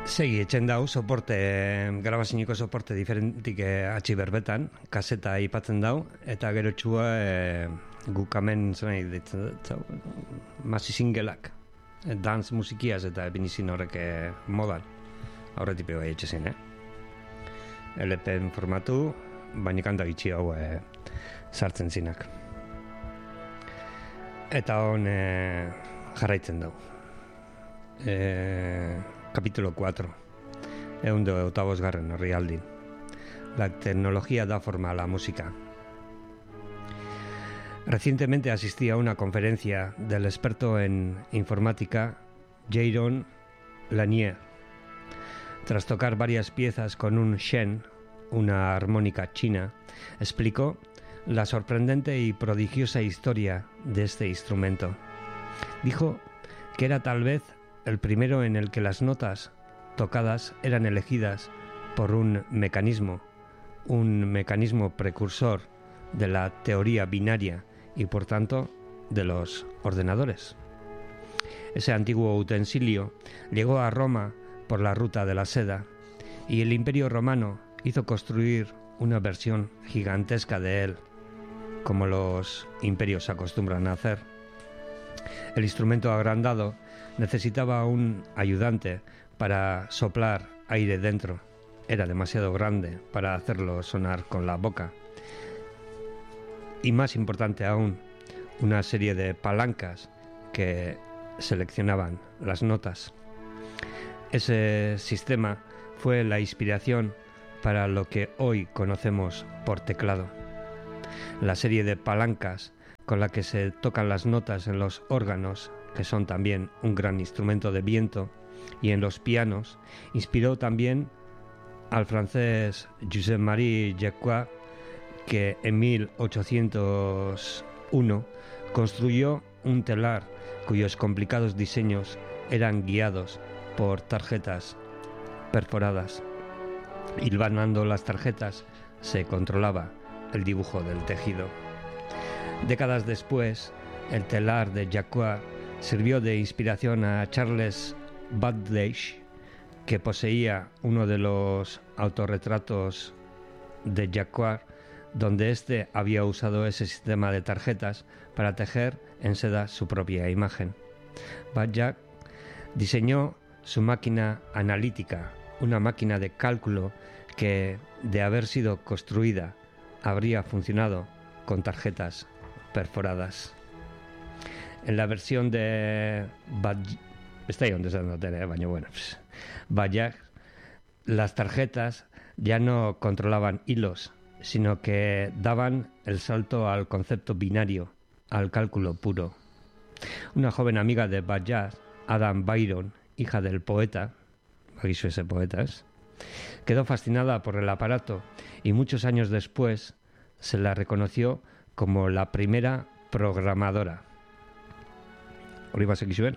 Segi etxen dau, grabaziniko soporte diferentik atxi berbetan, kaseta aipatzen dau, eta gero txua gukamen zonai ditzen masi singelak, dance musikiaz eta binizin horrek modan, aurretik bai etxezin, LPn formatu, baina kanta gitxi hau sartzen zinak. Eta hon jarraitzen dau. Capítulo 4. Eundo octavosgarren orrialdin. La tecnología da forma a la música. Recientemente asistí a una conferencia del experto en informática Jaron Lanier. Tras tocar varias piezas con un Shen, una armónica china, explicó la sorprendente y prodigiosa historia de este instrumento. Dijo que era tal vez el primero en el que las notas tocadas eran elegidas por un mecanismo precursor de la teoría binaria y por tanto de los ordenadores. Ese antiguo utensilio llegó a Roma por la ruta de la seda y el Imperio Romano hizo construir una versión gigantesca de él, como los imperios acostumbran a hacer. El instrumento agrandado necesitaba un ayudante para soplar aire dentro. Era demasiado grande para hacerlo sonar con la boca. Y más importante aún, una serie de palancas que seleccionaban las notas. Ese sistema fue la inspiración para lo que hoy conocemos por teclado. La serie de palancas con la que se tocan las notas en los órganos, que son también un gran instrumento de viento, y en los pianos, inspiró también al francés Josep-Marie Jacquard, que en 1801 construyó un telar cuyos complicados diseños eran guiados por tarjetas perforadas. Hilvanando las tarjetas se controlaba el dibujo del tejido. Décadas después, el telar de Jacquard sirvió de inspiración a Charles Babbage, que poseía uno de los autorretratos de Jacquard, donde éste había usado ese sistema de tarjetas para tejer en seda su propia imagen. Babbage diseñó su máquina analítica, una máquina de cálculo que, de haber sido construida, habría funcionado con tarjetas perforadas. En la versión de Babbage, las tarjetas ya no controlaban hilos, sino que daban el salto al concepto binario, al cálculo puro. Una joven amiga de Babbage, Adam Byron, hija del poeta, quedó fascinada por el aparato y muchos años después se la reconoció como la primera programadora. Hori basek izuen?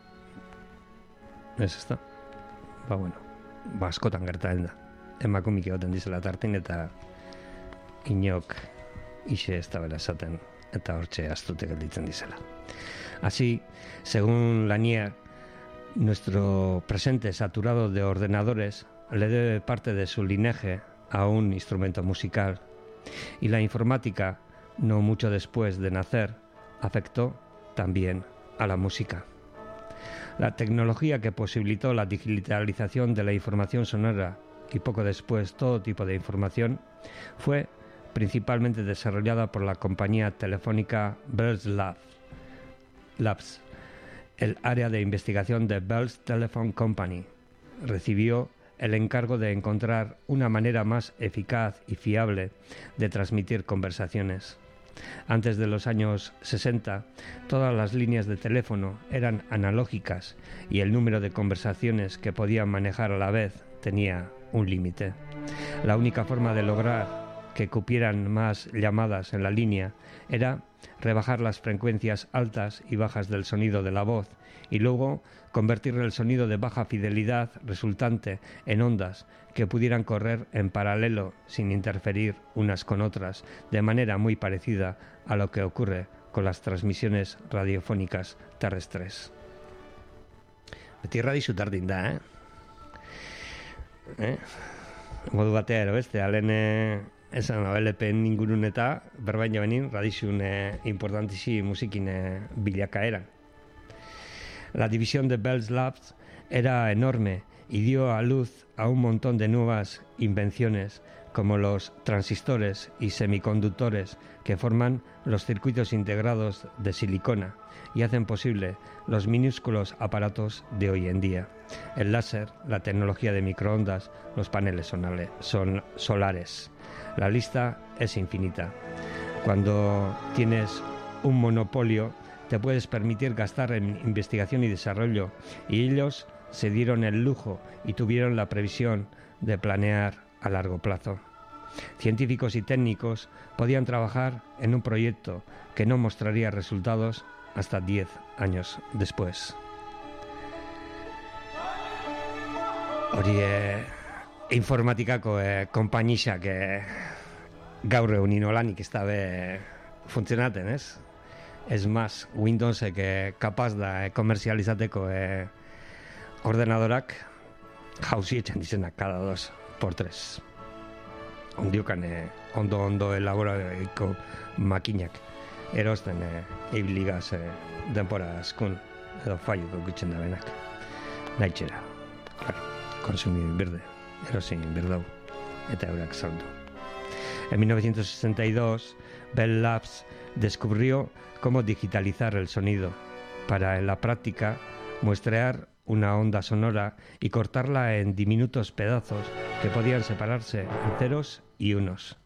Ez ezta? Askotan gertatzen da. Emakumik egoten dizela tartin eta inok ixe ez da bera esaten eta hortxe astute gelditzen dizela. Así, según Lanier, nuestro presente saturado de ordenadores le debe parte de su linaje a un instrumento musical, y la informática, no mucho después de nacer, afectó también a la música. La tecnología que posibilitó la digitalización de la información sonora y poco después todo tipo de información fue principalmente desarrollada por la compañía telefónica Bell Labs. El área de investigación de Bell's Telephone Company recibió el encargo de encontrar una manera más eficaz y fiable de transmitir conversaciones. Antes de los años 60, todas las líneas de teléfono eran analógicas y el número de conversaciones que podían manejar a la vez tenía un límite. La única forma de lograr que cupieran más llamadas en la línea era rebajar las frecuencias altas y bajas del sonido de la voz y luego convertir el sonido de baja fidelidad resultante en ondas que pudieran correr en paralelo sin interferir unas con otras, de manera muy parecida a lo que ocurre con las transmisiones radiofónicas terrestres. Beti radio zutardin da, modu batea ero beste, alen esan LPen ingurun eta berbaina benin radizun importantizi musikin bilakaera. La división de Bell Labs era enorme y dio a luz a un montón de nuevas invenciones como los transistores y semiconductores que forman los circuitos integrados de silicona y hacen posible los minúsculos aparatos de hoy en día. El láser, la tecnología de microondas, los paneles solares. La lista es infinita. Cuando tienes un monopolio, te puedes permitir gastar en investigación y desarrollo, y ellos se dieron el lujo y tuvieron la previsión de planear a largo plazo. Científicos y técnicos podían trabajar en un proyecto que no mostraría resultados hasta 10 años después. Hori informatikako konpainixak gaur egunin olanik ez dabe funtzionaten, ez? Es más, Windowsek kapaz da komerzializateko ordenadorak jauzi etxan dizenak cada 2x3. Ondiokan ondo elaboratuko makinak erosten ibligaz denpora askun edo falluko gutzen da benak. Naitxera, claro, konsumir berde, erosin berdau, eta eurak saldu. En 1962, Bell Labs descubrió cómo digitalizar el sonido para, en la práctica, muestrear una onda sonora y cortarla en diminutos pedazos que podían separarse en ceros y unos.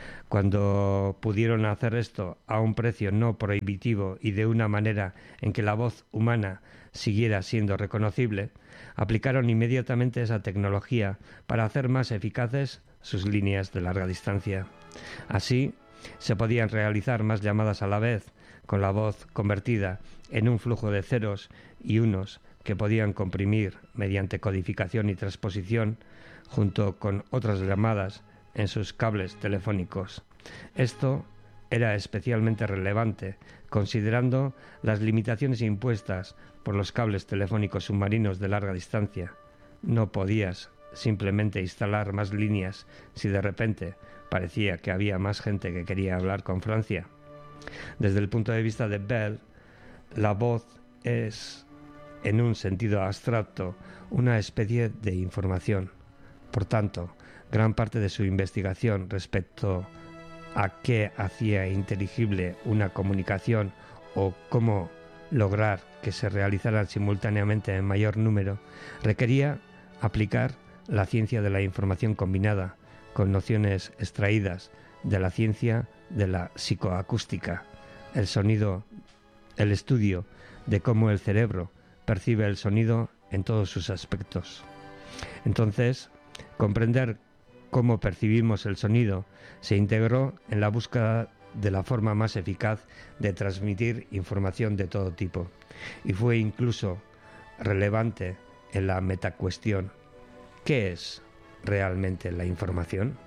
Cuando pudieron hacer esto a un precio no prohibitivo y de una manera en que la voz humana siguiera siendo reconocible, aplicaron inmediatamente esa tecnología para hacer más eficaces sus líneas de larga distancia. Así, se podían realizar más llamadas a la vez, con la voz convertida en un flujo de ceros y unos que podían comprimir mediante codificación y transposición junto con otras llamadas en sus cables telefónicos. Esto era especialmente relevante considerando las limitaciones impuestas por los cables telefónicos submarinos de larga distancia. No podías simplemente instalar más líneas si de repente parecía que había más gente que quería hablar con Francia. Desde el punto de vista de Bell, la voz es, en un sentido abstracto, una especie de información. Por tanto, gran parte de su investigación respecto a qué hacía inteligible una comunicación o cómo lograr que se realizaran simultáneamente en mayor número, requería aplicar la ciencia de la información combinada con nociones extraídas de la ciencia de la psicoacústica, el sonido, el estudio de cómo el cerebro percibe el sonido en todos sus aspectos. Entonces, comprender cómo percibimos el sonido se integró en la búsqueda de la forma más eficaz de transmitir información de todo tipo, y fue incluso relevante en la metacuestión. ¿Qué es realmente la información?